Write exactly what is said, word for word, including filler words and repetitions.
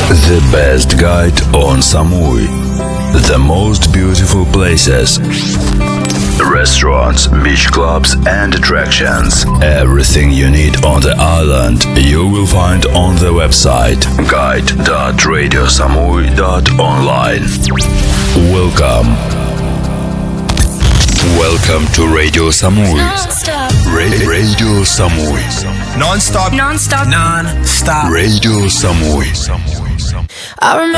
The best guide on Samui. The most beautiful places. Restaurants, beach clubs and attractions. Everything you need on the island you will find on the website guide dot radio samui dot online. Welcome. Welcome to Radio Samui. Non-stop. Ra- Radio Samui. Non-stop. Non-stop. Non-stop. Radio Samui. I remember